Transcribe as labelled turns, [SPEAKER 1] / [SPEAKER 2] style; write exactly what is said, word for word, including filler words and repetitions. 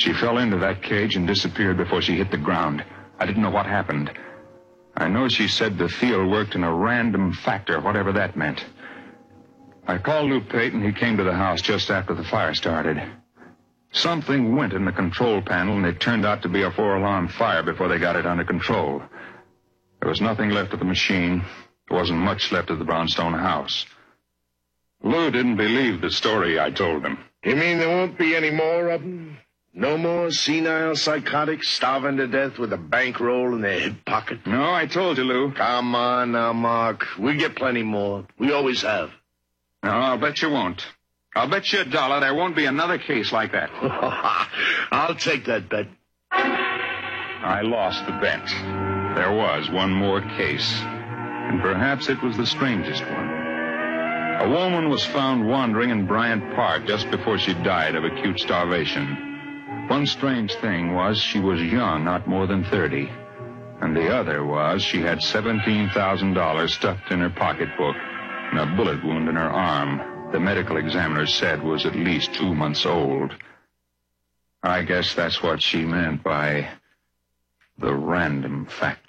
[SPEAKER 1] She fell into that cage and disappeared before she hit the ground. I didn't know what happened. I know she said the field worked in a random factor, whatever that meant. I called Lou Pate, and he came to the house just after the fire started. Something went in the control panel, and it turned out to be a four-alarm fire before they got it under control. There was nothing left of the machine. There wasn't much left of the brownstone house. Lou didn't believe the story I told him.
[SPEAKER 2] You mean there won't be any more of them? No more senile psychotics starving to death with a bankroll in their hip pocket?
[SPEAKER 1] No, I told you, Lou.
[SPEAKER 2] Come on now, Mark. We get plenty more. We always have.
[SPEAKER 1] No, I'll bet you won't. I'll bet you a dollar there won't be another case like that.
[SPEAKER 2] I'll take that bet.
[SPEAKER 1] I lost the bet. There was one more case, and perhaps it was the strangest one. A woman was found wandering in Bryant Park just before she died of acute starvation. One strange thing was she was young, not more than thirty. And the other was she had seventeen thousand dollars stuffed in her pocketbook and a bullet wound in her arm. The medical examiner said was at least two months old. I guess that's what she meant by the random factor.